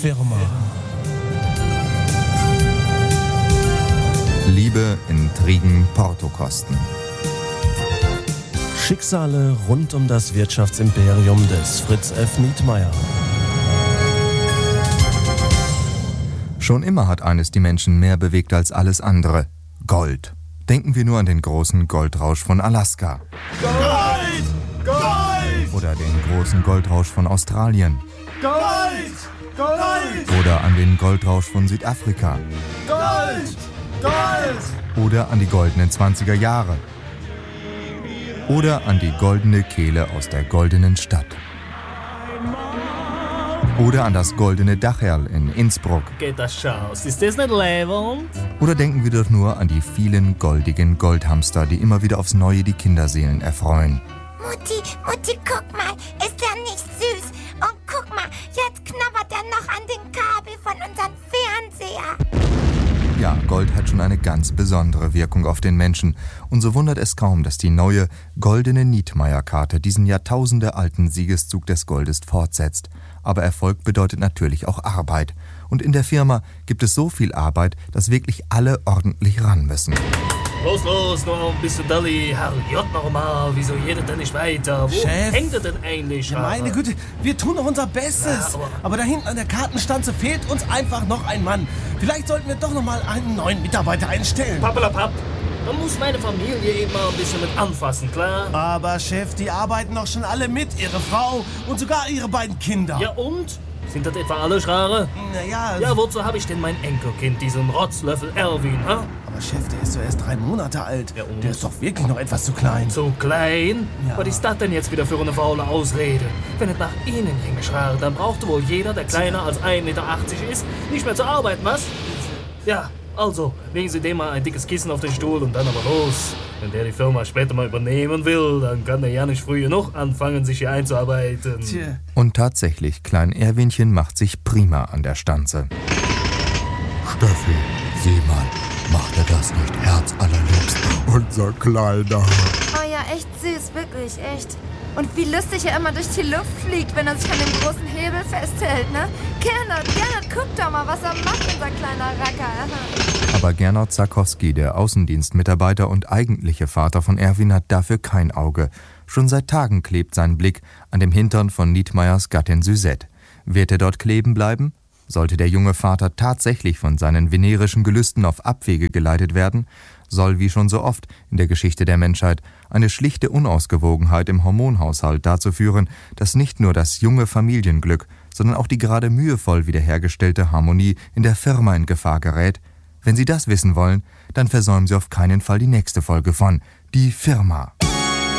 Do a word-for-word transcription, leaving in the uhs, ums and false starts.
Firma. Liebe, Intrigen, Portokosten. Schicksale rund um das Wirtschaftsimperium des Fritz F. Nietmeyer. Schon immer hat eines die Menschen mehr bewegt als alles andere. Gold. Denken wir nur an den großen Goldrausch von Alaska. Gold! Gold! Oder den großen Goldrausch von Australien. Gold! Gold! Oder an den Goldrausch von Südafrika. Gold! Gold! Oder an die goldenen zwanziger Jahre. Oder an die goldene Kehle aus der goldenen Stadt. Oder an das goldene Dacherl in Innsbruck. Geht das Schaus? Ist das nicht leibend? Oder denken wir doch nur an die vielen goldigen Goldhamster, die immer wieder aufs Neue die Kinderseelen erfreuen. Mutti, Mutti, guck mal, ist der nicht süß? Und guck mal, jetzt knabbert er noch an den Kabel von unserem Fernseher. Ja, Gold hat schon eine ganz besondere Wirkung auf den Menschen. Und so wundert es kaum, dass die neue goldene Nietmeyer-Karte diesen jahrtausendealten Siegeszug des Goldes fortsetzt. Aber Erfolg bedeutet natürlich auch Arbeit. Und in der Firma gibt es so viel Arbeit, dass wirklich alle ordentlich ran müssen. Los, los, noch ein bisschen Dolly. Herrgott nochmal, wieso redet denn nicht weiter? Wo Chef. hängt er denn eigentlich? Ja, meine Güte, wir tun doch unser Bestes. Ja, aber- aber da hinten an der Kartenstanze fehlt uns einfach noch ein Mann. Vielleicht sollten wir doch noch mal einen neuen Mitarbeiter einstellen. Pappelapapp. Da muss meine Familie eben mal ein bisschen mit anfassen, klar? Aber Chef, die arbeiten doch schon alle mit, ihre Frau und sogar ihre beiden Kinder. Ja und? Sind das etwa alle Schrare? Naja, Ja, wozu habe ich denn mein Enkelkind, diesen Rotzlöffel Erwin, ha? aber Chef, der ist doch erst drei Monate alt. Ja, und? Der ist doch wirklich noch etwas zu klein. So klein? Ja. Was ist das denn jetzt wieder für eine faule Ausrede? Wenn es nach Ihnen ginge, Schrare, dann brauchte wohl jeder, der kleiner als ein Meter achtzig ist, nicht mehr zu arbeiten, was? Ja, also, legen Sie dem mal ein dickes Kissen auf den Stuhl und dann aber los. Wenn der die Firma später mal übernehmen will, dann kann er ja nicht früh genug anfangen, sich hier einzuarbeiten. Tja. Und tatsächlich, Klein Erwinchen macht sich prima an der Stanze. Steffi, sieh mal, macht er das nicht herzallerliebst, unser Kleiner? Oh ja, echt süß, wirklich, echt. Und wie lustig er immer durch die Luft fliegt, wenn er sich an dem großen Hebel festhält, ne? Gernot, Gernot, guck doch mal, was er macht, unser kleiner Racker. Aber Gernot Sarkowski, der Außendienstmitarbeiter und eigentliche Vater von Erwin, hat dafür kein Auge. Schon seit Tagen klebt sein Blick an dem Hintern von Nietmeyers Gattin Suzette. Wird er dort kleben bleiben? Sollte der junge Vater tatsächlich von seinen venerischen Gelüsten auf Abwege geleitet werden, soll wie schon so oft in der Geschichte der Menschheit eine schlichte Unausgewogenheit im Hormonhaushalt dazu führen, dass nicht nur das junge Familienglück, sondern auch die gerade mühevoll wiederhergestellte Harmonie in der Firma in Gefahr gerät. Wenn Sie das wissen wollen, dann versäumen Sie auf keinen Fall die nächste Folge von Die Firma.